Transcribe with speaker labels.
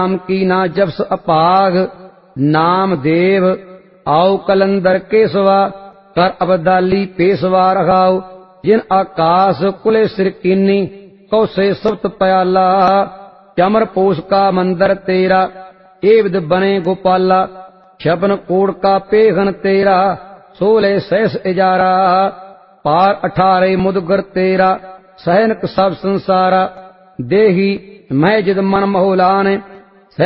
Speaker 1: नाम की ना जपस अपाग, नाम देव आओ कलंदर केसवा, कर अबदाली पेशवा रखाओ, जिन आकाश कुले सिर कीनी, कौसे सप्त पयाला, चमर पोष का मंदिर तेरा, एवद बने गोपाला, शबन कोड़ का पेघन तेरा, 16 सहस इजारा, पार 18 मुदगर तेरा, सहनक सब संसारा, देही मैं जिद मन मोहलान,